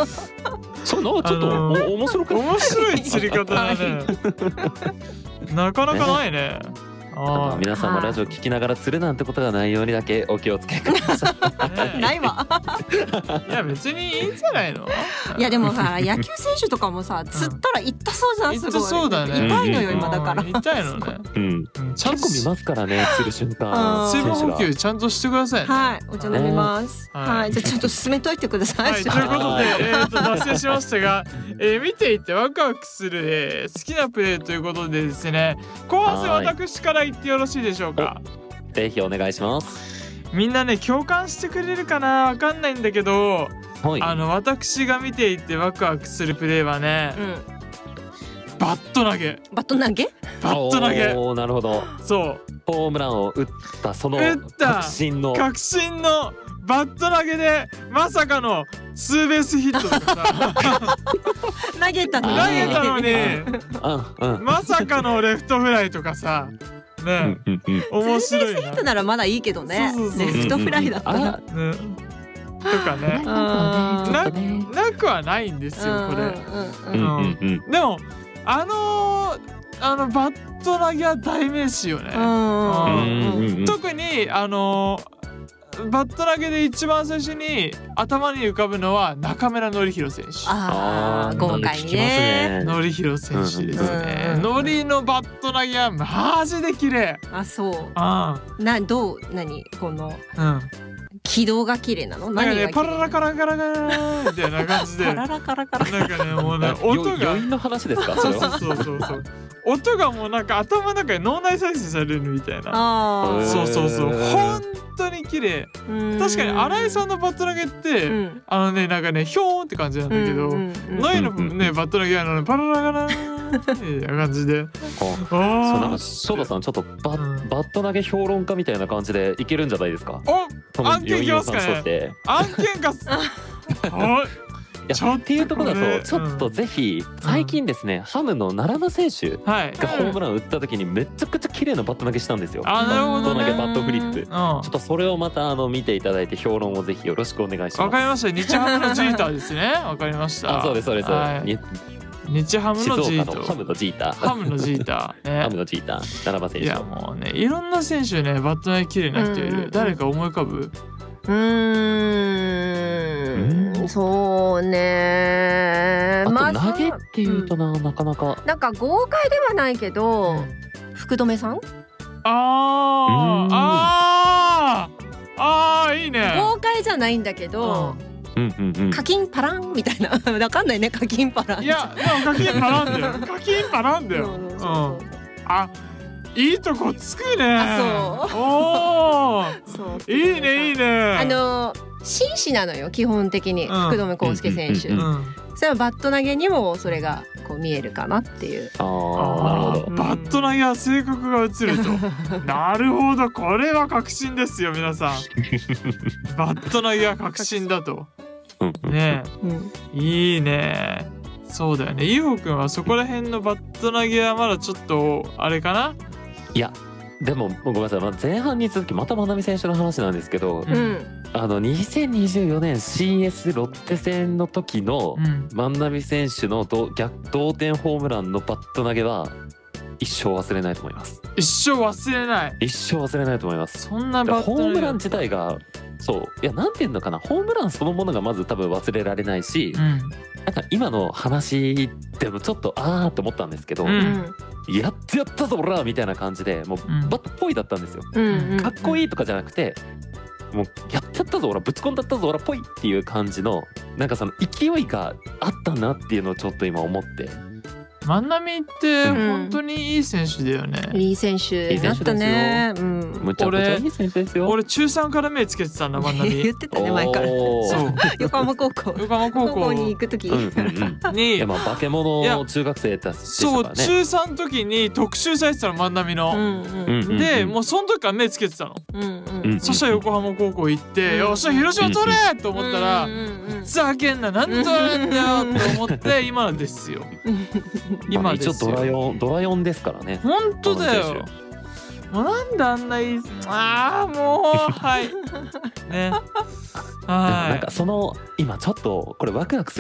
そうなんかちょっと面白くない？ 面白い釣り方だねなかなかないね。 皆さんもラジオ聞きながら釣るなんてことがないようにだけお気をつけください。 ないわいや別にいいんじゃないの？ いやでもさ野球選手とかもさ釣ったら痛そうじゃん。すごい痛そうだね。 痛いのよ今だから。 痛いのね。 ちゃんと見ますからね釣る瞬間。 水分補給ちゃんとしてくださいね。 はいお茶飲みます。はいじゃあちょっと進めといてください。 はいということで脱線しましたが見ていてワクワクする好きなプレーということでですね、後半戦私から言ってよろしいでしょうか？ ぜひお願いします。 みんなね共感してくれるかなわかんないんだけど、 はい、 私が見ていてワクワクするプレーはね、バット投げ。 バット投げ？ バット投げ。 おーなるほど。 そうホームランを打ったその確信のバット投げでまさかのツーベースヒットとかさ投げたのにまさかのレフトフライとかさね、面白いな。 ツーベースヒットならまだいいけどね。レフトフライだったら、 とかねなくはないんですよこれ。でもバット投げは代名詞よね。特にバット投げで一番最初に頭に浮かぶのは中村紀弘選手。 豪快にね。 紀弘選手ですね。ノリのバット投げはマジで綺麗。 そう。何この軌道が綺麗なの？ なんかねパララカラカラカラみたいな感じで。 パララカラカラ。 なんかねもうね音が余韻の話ですか？ そう音がもうなんか頭の中で脳内再生されるみたいな。そう本当に綺麗。確かに新井さんのバット投げってなんかねヒョーンって感じなんだけど、ノイのねバット投げはパララカラみたいな感じで。 なんか翔太さんちょっとバット投げ評論家みたいな感じでいけるんじゃないですか？ 案件いきますかね。案件がっていうところだとちょっとぜひ最近ですね、ハムの奈良間選手がホームランを打った時にめちゃくちゃ綺麗なバット投げしたんですよ。バット投げバットフリップ。ちょっとそれをまた見ていただいて評論をぜひよろしくお願いします。 わかりました。日ハムのジーターですね。わかりました。 そうです。 日ハムのジーター。 ハムのジーター。 ハムのジーター。 ハムのジーター。奈良間選手。 いやもうねいろんな選手ねバット投げ綺麗な人いる。誰か思い浮かぶ？ そうね。 あと投げっていうとなかなかなんか豪快ではないけど福留さん？ いいね。 豪快じゃないんだけど課金パランみたいなわかんないね課金パラン。 いやでも課金パランだよ。課金パランだよ。いいとこつくね。いいねいいね。 紳士なのよ基本的に福留孝介選手。それはバット投げにもそれがこう見えるかなっていう。 なるほど。 バット投げは性格が映ると。なるほどこれは確信ですよ皆さん。バット投げは確信だと。ねいいね。そうだよね。ゆうほくんはそこら辺のバット投げはまだちょっとあれかな。 いやでもごめんなさい、前半に続きまた万波選手の話なんですけど、2024年 CS ロッテ戦の時の万波選手の同点ホームランのバット投げは一生忘れないと思います。 一生忘れない。 一生忘れないと思います。 そんなバット投げホームラン自体がなんていうのかな、ホームランそのものがまず多分忘れられないし、なんか今の話でもちょっとと思ったんですけど、やったぞオラみたいな感じでもうバットっぽいだったんですよ。かっこいいとかじゃなくてもうやったぞオラぶち込んだったぞオラっぽいっていう感じのなんかその勢いがあったなっていうのをちょっと今思って。 万波って本当にいい選手だよね。 いい選手だったね。 むちゃくちゃいい選手ですよ。 俺中3から目つけてたんだ万波。 言ってたね前から。そう横浜高校に行く時に化け物中学生だった。 そう中3の時に特集されてたの万波の。でもうその時から目つけてたの。そしたら横浜高校行ってよっしゃ広島取れと思ったらふざけんななんで取れんだよと思って今ですよ。 今一応ドラ4ですからね。 本当だよ。もうなんであんないいもうはいね。 なんかその今ちょっとこれワクワクする